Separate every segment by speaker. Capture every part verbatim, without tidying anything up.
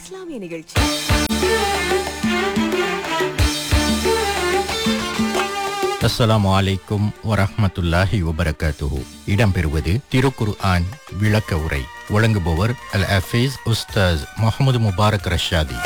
Speaker 1: இஸ்லாமிய நிகழ்ச்சி.
Speaker 2: அஸ்ஸலாமு அலைக்கும் வரஹ்மத்துல்லாஹி வபரகாத்துஹு. இடம்பெறுவது திருக்குர் ஆன் விளக்க உரை. வழங்குபவர் அல் ஹஃபீஸ் உஸ்தாஸ் முஹம்மது முபாரக் ரஷாதி.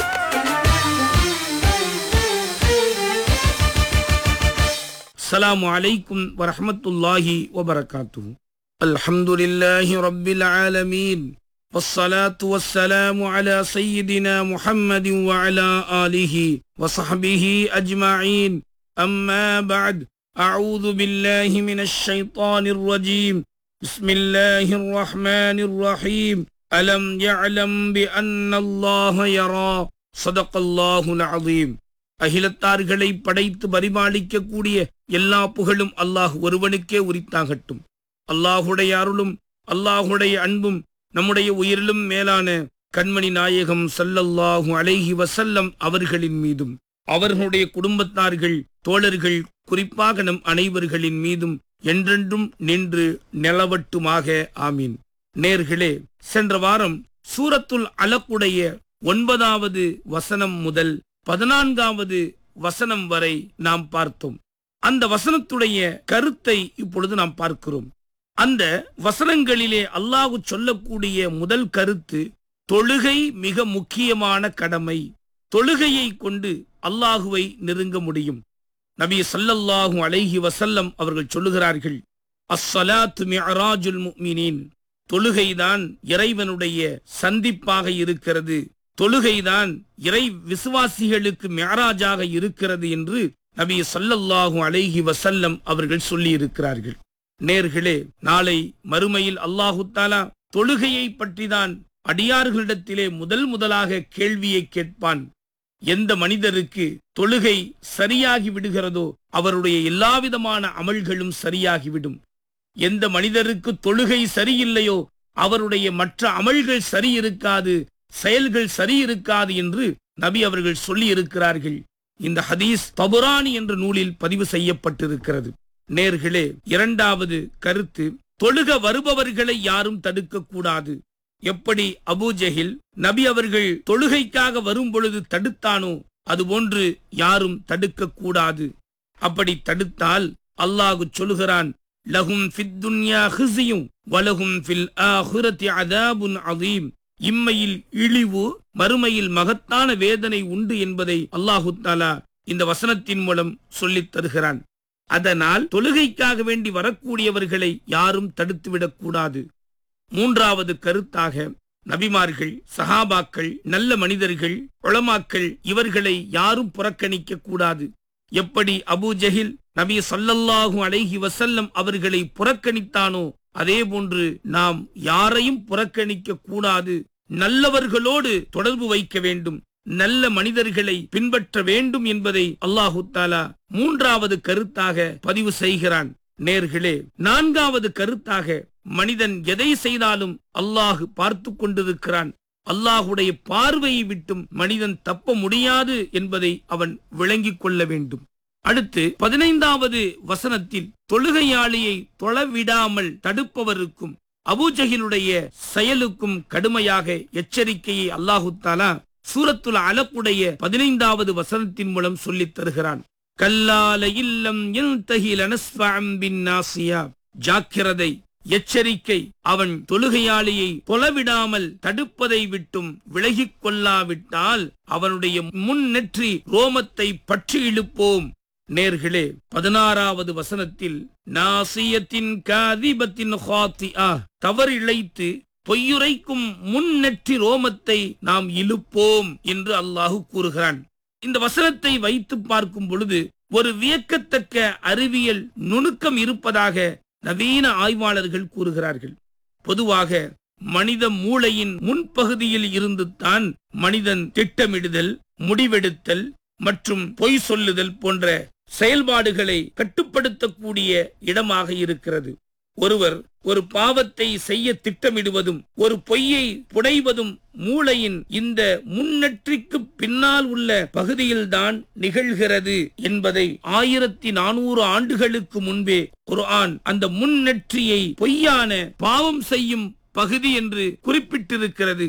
Speaker 3: السلام عليكم ورحمة الله وبركاته. الحمد لله رب العالمين والصلاة والسلام على سيدنا محمد وعلى آله وصحبه أجمعين. أما بعد، أعوذ بالله من الشيطان الرجيم. بسم الله الرحمن الرحيم. ألم يعلم بأن الله يرى. صدق الله العظيم. அகிலத்தார்களை படைத்து பரிபாலிக்க கூடிய எல்லா புகழும் அல்லாஹ் ஒருவனுக்கே உரித்தாகட்டும். அல்லாஹுடைய அருளும் அல்லாஹுடைய அன்பும் நம்முடைய உயிரிலும் மேலான கண்மணி நாயகம் ஸல்லல்லாஹு அலைஹி வஸல்லம் அவர்களின் மீதும் அவர்களுடைய குடும்பத்தார்கள், தோழர்கள், குறிப்பாக நம் அனைவர்களின் மீதும் என்றென்றும் நின்று நிலவட்டுமாக. ஆமீன். நேர்களே, சென்ற வாரம் சூரத்துல் அலக்குடைய ஒன்பதாவது வசனம் முதல் பதினான்காவது வசனம் வரை நாம் பார்த்தோம். அந்த வசனத்துடைய கருத்தை இப்பொழுது நாம் பார்க்கிறோம். அந்த வசனங்களிலே அல்லாஹ் சொல்லக்கூடிய முதல் கருத்து, தொழுகை மிக முக்கியமான கடமை. தொழுகையை கொண்டு அல்லாஹுவை நெருங்க முடியும். நபி ஸல்லல்லாஹு அலைஹி வஸல்லம் அவர்கள் சொல்லுகிறார்கள், அஸ்ஸலாத்து மிஅராஜுல் முஃமினீன். தொழுகைதான் இறைவனுடைய சந்திப்பாக இருக்கிறது, தொழுகைதான் இறை விசுவாசிகளுக்கு மிஅராஜாக இருக்கிறது என்று நபி ஸல்லல்லாஹு அலைஹி வஸல்லம் அவர்கள் சொல்லி இருக்கிறார்கள். நேர்களே, நாளை மறுமையில் அல்லாஹு தஆலா தொழுகையை பற்றிதான் அடியார்களிடத்திலே முதல் முதலாக கேள்வியை கேட்பான். எந்த மனிதருக்கு தொழுகை சரியாகி விடுகிறதோ அவருடைய எல்லாவிதமான அமல்களும் சரியாகிவிடும். எந்த மனிதருக்கு தொழுகை சரியில்லையோ அவருடைய மற்ற அமல்கள் சரியிருக்காது, செயல்கள் சரியிருக்காது என்று நபி அவர்கள் சொல்லி இருக்கிறார்கள். இந்த ஹதீஸ் தபுரானி என்ற நூலில் பதிவு செய்யப்பட்டிருக்கிறது. நேர்களே, இரண்டாவது கருத்து, தொழுக வருபவர்களை யாரும் தடுக்க கூடாது. எப்படி அபூஜஹில் நபி அவர்கள் தொழுகைக்காக வரும் பொழுது தடுத்தானோ அதுபோன்று யாரும் தடுக்க கூடாது. அப்படி தடுத்தால் அல்லாஹ் சொல்லுகிறான், லஹும் ஃபித் துன்யா ஹிஸியும் வலஹும் ஃபில் ஆஹிரத்தி அஸாபுன் அதீம். இம்மையில் இழிவு, மறுமையில் மகத்தான வேதனை உண்டு என்பதை அல்லாஹு தஆலா இந்த வசனத்தின் மூலம் சொல்லித் தருகிறான். அதனால் தொழுகைக்காக வேண்டி வரக்கூடியவர்களை யாரும் தடுத்துவிடக் கூடாது. மூன்றாவது கருத்தாக, நபிமார்கள், சஹாபாக்கள், நல்ல மனிதர்கள், உலமாக்கள், இவர்களை யாரும் புறக்கணிக்க கூடாது. எப்படி அபூஜஹில் நபி ஸல்லல்லாஹு அலைஹி வஸல்லம் அவர்களை புறக்கணித்தானோ அதே போன்று நாம் யாரையும் புறக்கணிக்க கூடாது. நல்லவர்களோடு தொடர்பு வைக்க வேண்டும், நல்ல மனிதர்களை பின்பற்ற வேண்டும் என்பதை அல்லாஹு தஆலா மூன்றாவது கருத்தாக பதிவு செய்கிறான். நேர்களே, நான்காவது கருத்தாக, மனிதன் எதை செய்தாலும் அல்லாஹ் பார்த்து கொண்டிருக்கிறான். அல்லாஹுடைய பார்வையை விட்டும் மனிதன் தப்ப முடியாது என்பதை அவன் விளங்கிக் கொள்ள வேண்டும். அடுத்து பதினைந்தாவது வசனத்தில் தொழுகையாளியை தொழவிடாமல் தடுப்பவருக்கும் அபூஜஹிலுடைய செயலுக்கும் கடுமையாக எச்சரிக்கையை அல்லாஹு தஆலா சூரத்துல் அலக்குடைய பதினைந்தாவது வசனத்தின் மூலம் சொல்லித் தருகிறான். கல்லால இல்லம் யன்தஹி லனஸ்ஃபஅம் பின்னாசியா. ஜாக்கிரதை, எச்சரிக்கை, அவன் தொழுகையாளியை தொழவிடாமல் தடுப்பதை விட்டும் விலகிக் கொள்ளாவிட்டால் அவனுடைய முன் நெற்றி ரோமத்தை பற்றி இழுப்போம். நேர்களே, பதினாறாவது வசனத்தில் நாசியத்தின் காதிபத்தின் ஹாத்திஆ, தவறிழைத்து பொய்யுரைக்கும் முன் நெற்றி ரோமத்தை நாம் இழுப்போம் என்று அல்லாஹ் கூறுகிறான். இந்த வசனத்தை வைத்து பார்க்கும் பொழுது ஒரு வியக்கத்தக்க அறிவியல் நுணுக்கம் இருப்பதாக நவீன ஆய்வாளர்கள் கூறுகிறார்கள். பொதுவாக மனித மூளையின் முன்பகுதியில் இருந்து தான் மனிதன் திட்டமிடுதல், முடிவெடுத்தல் மற்றும் பொய் சொல்லுதல் போன்ற செயல்பாடுகளை கட்டுப்படுத்தக்கூடிய இடமாக இருக்கிறது. ஒருவர் ஒரு பாவத்தை செய்ய திட்டமிடுவதும் ஒரு பொய்யை புனைவதும் மூளையின் இந்த முன்னெற்றிக்கு பின்னால் உள்ள பகுதியில்தான் நிகழ்கிறது என்பதை ஆயிரத்தி நானூறு ஆண்டுகளுக்கு முன்பே குர்ஆன் அந்த முன்னெற்றியை பொய்யான பாவம் செய்யும் பகுதி என்று குறிப்பிட்டிருக்கிறது.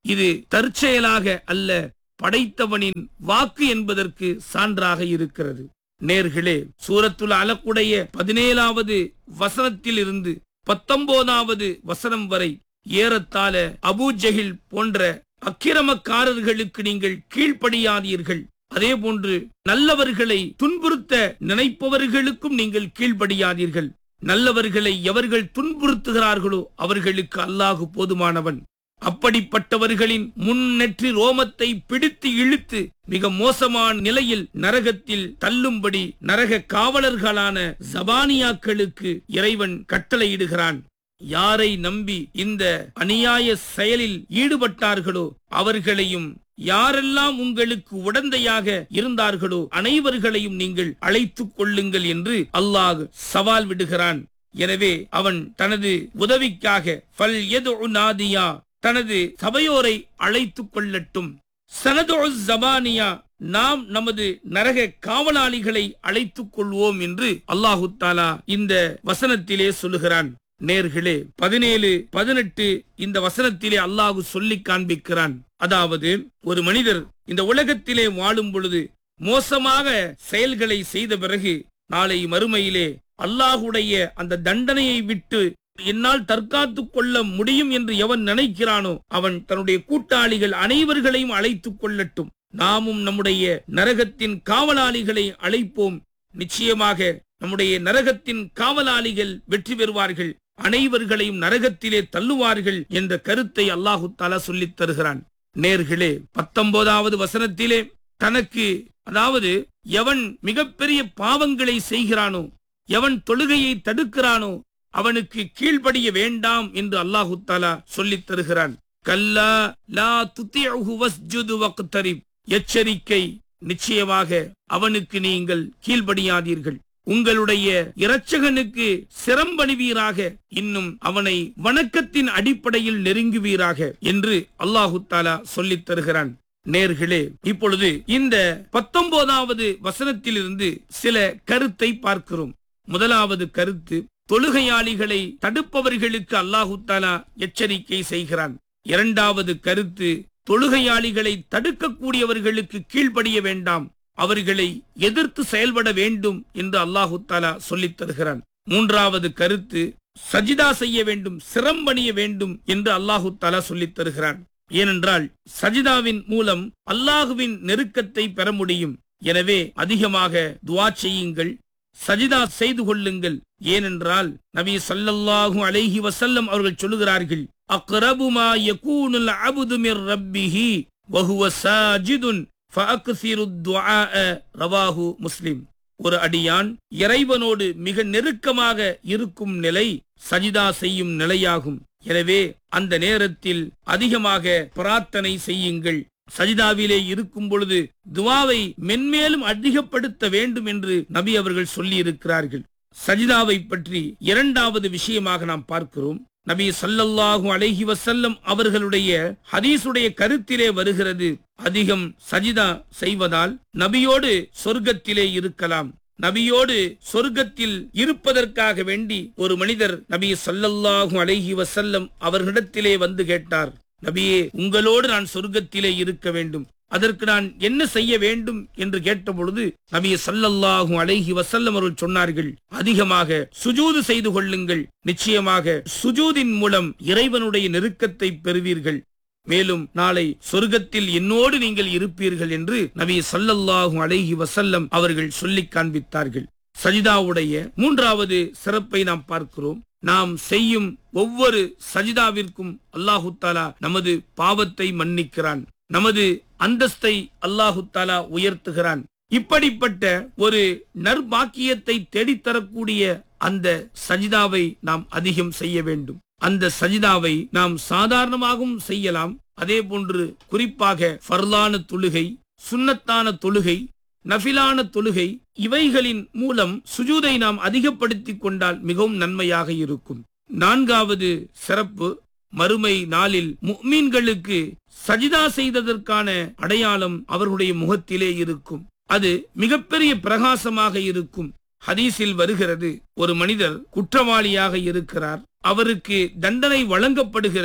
Speaker 3: இது தற்செயலாக அல்ல, படைத்தவனின் வாக்கு என்பதற்கு சான்றாக இருக்கிறது. நேர்களே, சூரத்துல் அலக்குடைய பதினேழாவது வசனத்தில் இருந்து பத்தொன்பதாவது வசனம் வரை ஏறத்தாழ அபூ ஜஹில் போன்ற அக்கிரமக்காரர்களுக்கு நீங்கள் கீழ்ப்படியாதீர்கள், அதே போன்று நல்லவர்களை துன்புறுத்த நினைப்பவர்களுக்கும் நீங்கள் கீழ்ப்படியாதீர்கள். நல்லவர்களை எவர்கள் துன்புறுத்துகிறார்களோ அவர்களுக்கு அல்லாஹ் போதுமானவன். அப்படிப்பட்டவர்களின் முன்னெற்றி ரோமத்தை பிடித்து இழுத்து மிக மோசமான நிலையில் நரகத்தில் தள்ளும்படி நரக காவலர்களான ஜபானியாக்களுக்கு இறைவன் கட்டளையிடுகிறான். யாரை நம்பி இந்த அநியாய செயலில் ஈடுபட்டார்களோ அவர்களையும், யாரெல்லாம் உங்களுக்கு உடந்தையாக இருந்தார்களோ அனைவர்களையும் நீங்கள் அழைத்துக் கொள்ளுங்கள் என்று அல்லாஹ் சவால் விடுகிறான். எனவே அவன் தனது உதவிக்காக ஃபல் யதுஉ நாதியா, தனது சபையோரை அழைத்துக் கொள்ளட்டும். சனதுஉ ஜபானியா, நாம் நமது நரக காவலாளிகளை அழைத்துக் கொள்வோம் என்று அல்லாஹு தஆலா இந்த வசனத்திலே சொல்லுகிறான். நேர்களே, பதினேழு பதினெட்டு இந்த வசனத்திலே அல்லாஹ் சொல்லி காண்பிக்கிறான். அதாவது, ஒரு மனிதர் இந்த உலகத்திலே வாழும் பொழுது மோசமாக செயல்களை செய்த பிறகு நாளை மறுமையிலே அல்லாஹுடைய அந்த தண்டனையை விட்டு என்னால் தற்காத்துக் கொள்ள முடியும் என்று எவன் நினைக்கிறானோ அவன் தன்னுடைய கூட்டாளிகள் அனைவர்களையும் அழைத்துக் கொள்ளட்டும். நாமும் நம்முடைய நரகத்தின் காவலாளிகளை அழைப்போம். நிச்சயமாக நம்முடைய நரகத்தின் காவலாளிகள் வெற்றி பெறுவார்கள், அனைவர்களையும் நரகத்திலே தள்ளுவார்கள் என்ற கருத்தை அல்லாஹு தஆலா சொல்லித் தருகிறான். நேர்களே, பத்தொன்பதாவது வசனத்திலே தனக்கு, அதாவது எவன் மிகப்பெரிய பாவங்களை செய்கிறானோ, எவன் தொழுகையை தடுக்கிறானோ அவனுக்கு கீழ்ப்படிய வேண்டாம் என்று அல்லாஹு தஆலா சொல்லித் தருகிறான். கல்லா லா துதிஉஹு வஸ்ஜுது வக்தரிப், எச்சரிக்கை, நிச்சயமாக அவனுக்கு நீங்கள் கீழ்ப்படியாதீர்கள், உங்களுடைய இரட்சகனுக்கு சிரம்பணிவீராக, இன்னும் அவனை வணக்கத்தின் அடிப்படையில் நெருங்குவீராக என்று அல்லாஹு தஆலா சொல்லித் தருகிறான். நேர்களே, இப்பொழுது இந்த பத்தொன்பதாவது வசனத்திலிருந்து சில கருத்தை பார்க்கிறோம். முதலாவது கருத்து, தொழுகையாளிகளை தடுப்பவர்களுக்கு அல்லாஹு தஆலா எச்சரிக்கை செய்கிறான். இரண்டாவது கருத்து, தொழுகையாளிகளை தடுக்கக்கூடியவர்களுக்கு கீழ்ப்படிய வேண்டாம், அவர்களை எதிர்த்து செயல்பட வேண்டும் என்று அல்லாஹு தஆலா சொல்லித் தருகிறான். மூன்றாவது கருத்து, சஜிதா செய்ய வேண்டும், சிரம்பணிய வேண்டும் என்று அல்லாஹு தஆலா சொல்லித் தருகிறான். ஏனென்றால் சஜிதாவின் மூலம் அல்லாஹுவின் நெருக்கத்தை பெற முடியும். எனவே அதிகமாக துஆ செய்யுங்கள், சஜிதா செய்து கொள்ளுங்கள். ஏனென்றால் நபி ஸல்லல்லாஹு அலைஹி வஸல்லம் அவர்கள் சொல்லுகிறார்கள், அக்ரபு மா யகூனுல் அப்து மிர் ரப்பிஹி வஹுவ சாஜிதுன் ஃபஅக்ஸிரு துஆ, ரவாஹு முஸ்லிம். ஒரு அடியான் இறைவனோடு மிக நெருக்கமாக இருக்கும் நிலை சஜிதா செய்யும் நிலையாகும். எனவே அந்த நேரத்தில் அதிகமாக பிரார்த்தனை செய்யுங்கள். சஜிதாவிலே இருக்கும் பொழுது துஆவை மென்மேலும் அதிகப்படுத்த வேண்டும் என்று நபி அவர்கள் சொல்லி இருக்கிறார்கள். சஜிதாவை பற்றி இரண்டாவது விஷயமாக நாம் பார்க்கிறோம். நபி ஸல்லல்லாஹு அலைஹி வஸல்லம் அவர்களுடைய ஹதீஸுடைய கருத்திலே வருகிறது, அதிகம் சஜிதா செய்வதால் நபியோடு சொர்க்கத்திலே இருக்கலாம். நபியோடு சொர்க்கத்தில் இருப்பதற்காக வேண்டி ஒரு மனிதர் நபி ஸல்லல்லாஹு அலைஹி வஸல்லம் அவர்களிடத்திலே வந்து கேட்டார், நபியே, உங்களோடு நான் சொர்க்கத்திலே இருக்க வேண்டும், அதற்கு நான் என்ன செய்ய வேண்டும் என்று கேட்டபொழுது நபி ஸல்லல்லாஹு அலைஹி வஸல்லம் அவர்கள் சொன்னார்கள், அதிகமாக சுஜூது செய்து கொள்ளுங்கள், நிச்சயமாக சுஜூதின் மூலம் இறைவனுடைய நெருக்கத்தை பெறுவீர்கள், மேலும் நாளை சொர்க்கத்தில் என்னோடு நீங்கள் இருப்பீர்கள் என்று நபி ஸல்லல்லாஹு அலைஹி வஸல்லம் அவர்கள் சொல்லி காண்பித்தார்கள். சஜிதாவுடைய மூன்றாவது சிறப்பை நாம் பார்க்கிறோம். நாம் செய்யும் ஒவ்வொரு சஜிதாவிற்கும் அல்லாஹு தஆலா நமது பாவத்தை மன்னிக்கிறான், நமது அந்தஸ்தை அல்லாஹு தஆலா உயர்த்துகிறான். இப்படிப்பட்ட ஒரு நற்பாக்கியத்தை தேடித்தரக்கூடிய அந்த சஜிதாவை நாம் அதிகம் செய்ய வேண்டும். அந்த சஜிதாவை நாம் சாதாரணமாகவும் செய்யலாம். அதே போன்று குறிப்பாக ஃபர்லான தொழுகை, சுன்னத்தான தொழுகை, நஃபிலான தொழுகை, இவைகளின் மூலம் சுஜூதை நாம் அதிகப்படுத்திக் கொண்டால் மிகவும் நன்மையாக இருக்கும். நான்காவது சிறப்பு, மறுமை நாளில் முஃமின்களுக்கு சஜிதா செய்ததற்கான அடையாளம் அவர்களுடைய முகத்திலே இருக்கும். அது மிகப்பெரிய பிரகாசமாக இருக்கும். ஹதீஸில் வருகிறது, ஒரு மனிதர் குற்றவாளியாக இருக்கிறார், அவருக்கு தண்டனை வழங்கப்படுகிறது.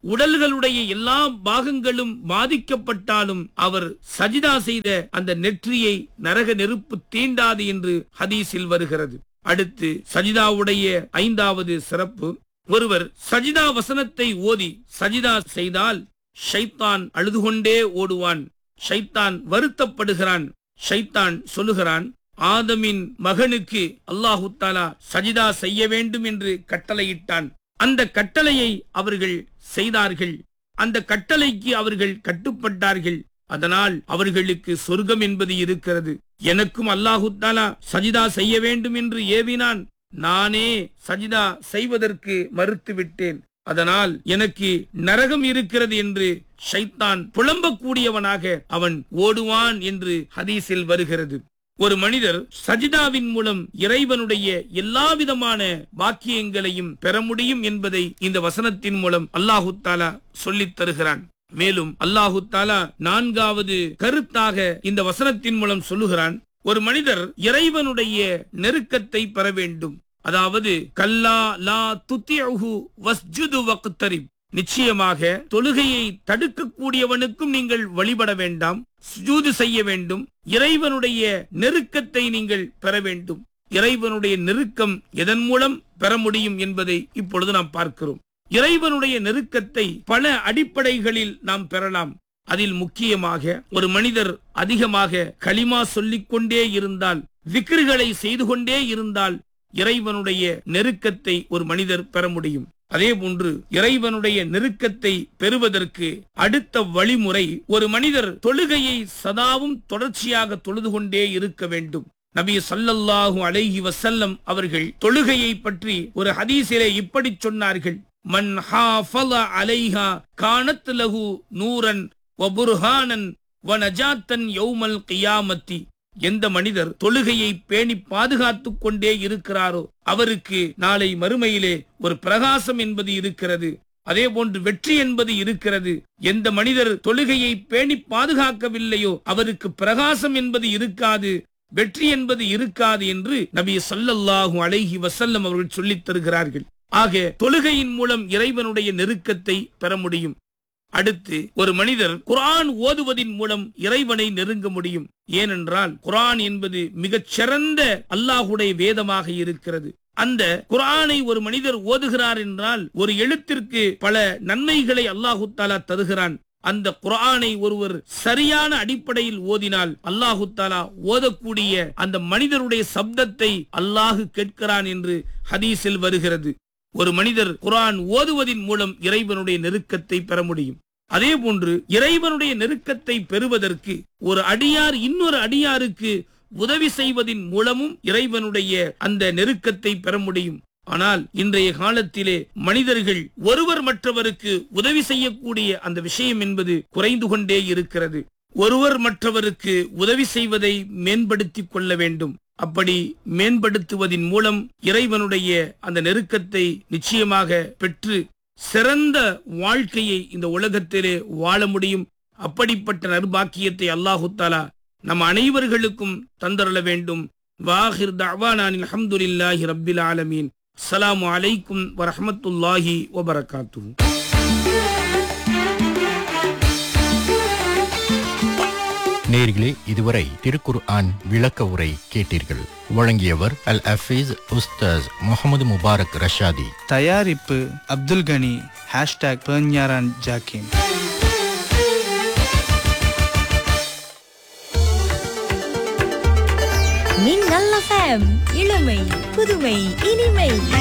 Speaker 3: உடல்களுடைய எல்லா பாகங்களும் பாதிக்கப்பட்டாலும் அவர் சஜிதா செய்த அந்த நெற்றியை நரக நெருப்பு தீண்டாது என்று ஹதீஸில் வருகிறது. அடுத்து சஜிதாவுடைய ஐந்தாவது சிறப்பு, ஒருவர் சஜிதா வசனத்தை ஓதி சஜிதா செய்தால் ஷைத்தான் அழுது கொண்டே ஓடுவான், ஷைத்தான் வருத்தப்படுகிறான். ஷைத்தான் சொல்லுகிறான், ஆதமின் மகனுக்கு அல்லாஹு தஆலா சஜிதா செய்ய வேண்டும் என்று கட்டளையிட்டான். அந்த கட்டளையை அவர்கள் செய்தார்கள், அந்த கட்டளைக்கு அவர்கள் கட்டுப்பட்டார்கள். அதனால் அவர்களுக்கு சொர்க்கம் என்பது இருக்கிறது. எனக்கும் அல்லாஹு தஆலா சஜிதா செய்ய வேண்டும் என்று ஏவினான், நானே சஜிதா செய்வதற்கு மறுத்துவிட்டேன், அதனால் எனக்கு நரகம் இருக்கிறது என்று ஷைத்தான் புலம்பக்கூடியவனாக அவன் ஓடுவான் என்று ஹதீஸில் வருகிறது. ஒரு மனிதர் சஜிதாவின் மூலம் இறைவனுடைய எல்லா விதமான வாக்கியங்களையும் பெற முடியும் என்பதை இந்த வசனத்தின் மூலம் அல்லாஹு தஆலா சொல்லித் தருகிறான். மேலும் அல்லாஹு தஆலா நான்காவது கருத்தாக இந்த வசனத்தின் மூலம் சொல்லுகிறான், ஒரு மனிதர் இறைவனுடைய நெருக்கத்தை பெற வேண்டும். அதாவது கல்லா லா துத்திஉஹு வஸ்ஜுது வக்தரிப், நிச்சயமாக தொழுகையை தடுக்கக்கூடியவனுக்கும் நீங்கள் வழிபட வேண்டாம், சுஜூது செய்ய வேண்டும். இறைவனுடைய நெருக்கத்தை நீங்கள் பெற வேண்டும். இறைவனுடைய நெருக்கம் எதன் மூலம் பெற முடியும் என்பதை இப்பொழுது நாம் பார்க்கிறோம். இறைவனுடைய நெருக்கத்தை பல அடிப்படைகளில் நாம் பெறலாம். அதில் முக்கியமாக ஒரு மனிதர் அதிகமாக கலிமா சொல்லிக் கொண்டே இருந்தால், விக்ருகளை செய்து கொண்டே இருந்தால் இறைவனுடைய நெருக்கத்தை ஒரு மனிதர் பெற முடியும். அதே போன்று இறைவனுடைய நெருக்கத்தை பெறுவதற்கு அடுத்த வழிமுறை, ஒரு மனிதர் தொழுகையை சதாவும் தொடர்ச்சியாக தொழுது கொண்டே இருக்க வேண்டும். நபி ஸல்லல்லாஹு அலைஹி வஸல்லம் அவர்கள் தொழுகையை பற்றி ஒரு ஹதீஸிலே இப்படி சொன்னார்கள், மன் ஹாஃபல அலைஹா கானத் லஹு நூரன் வ புர்ஹானன் வ நஜாத்தன் யௌமல் கியாமத்தி. எந்த மனிதர் தொழுகையை பேணி பாதுகாத்துக் கொண்டே இருக்கிறாரோ அவருக்கு நாளை மறுமையிலே ஒரு பிரகாசம் என்பது இருக்கிறது, அதே போன்று வெற்றி என்பது இருக்கிறது. எந்த மனிதர் தொழுகையை பேணி பாதுகாக்கவில்லையோ அவருக்கு பிரகாசம் என்பது இருக்காது, வெற்றி என்பது இருக்காது என்று நபி ஸல்லல்லாஹு அலைஹி வஸல்லம் அவர்கள் சொல்லித் தருகிறார்கள். ஆக தொழுகையின் மூலம் இறைவனுடைய நெருக்கத்தை பெற முடியும். அடுத்து ஒரு மனிதர் குர்ஆன் ஓதுவதின் மூலம் இறைவனை நெருங்க முடியும். ஏனென்றால் குர்ஆன் என்பது மிகச் சிறந்த அல்லாஹுடைய வேதமாக இருக்கிறது. அந்த குர்ஆனை ஒரு மனிதர் ஓதுகிறார் என்றால் ஒரு எழுத்திற்கு பல நன்மைகளை அல்லாஹு தஆலா தருகிறான். அந்த குர்ஆனை ஒருவர் சரியான அடிப்படையில் ஓதினால் அல்லாஹு தஆலா ஓதக்கூடிய அந்த மனிதருடைய சப்தத்தை அல்லாஹ் கேட்கிறான் என்று ஹதீஸில் வருகிறது. ஒரு மனிதர் குர்ஆன் ஓதுவதின் மூலம் இறைவனுடைய நெருக்கத்தை பெற முடியும். அதே போன்று இறைவனுடைய நெருக்கத்தை பெறுவதற்கு ஒரு அடியார் இன்னொரு அடியாருக்கு உதவி செய்வதின் மூலமும் இறைவனுடைய அந்த நெருக்கத்தை பெற முடியும். ஆனால் இன்றைய காலத்திலே மனிதர்கள் ஒருவர் மற்றவருக்கு உதவி செய்யக்கூடிய அந்த விஷயம் என்பது குறைந்து கொண்டே இருக்கிறது. ஒருவர் மற்றவருக்கு உதவி செய்வதை மேம்படுத்திக் கொள்ள வேண்டும். அப்படி மேம்படுத்துவதின் மூலம் இறைவனுடைய அந்த நெருக்கத்தை நிச்சயமாக பெற்று சிறந்த வாழ்க்கையை இந்த உலகத்திலே வாழ முடியும். அப்படிப்பட்ட நற்பாக்கியத்தை அல்லாஹு தஆலா நம் அனைவர்களுக்கும் தந்தரள வேண்டும். வாஹிர் தஅவானா அல்ஹம்துலில்லாஹி ரப்பில் ஆலமீன். அஸ்ஸலாமு அலைக்கும் வரஹ்மத்துல்லாஹி வபரகாத்துஹு.
Speaker 2: நேர்களே, இதுவரை திருக்குர்ஆன் விளக்க உரை கேட்டீர்கள். வழங்கியவர் அல் ஹஃபீஸ் உஸ்தாஸ் முகமது முபாரக் ரஷாதி.
Speaker 1: தயாரிப்பு அப்துல் கனி. ஹேஷ்டாக் பெர்ஞாரான் ஜாக்கிம்.
Speaker 4: மின்னல் எஃப்எம், இளமை புதுமை இனிமை.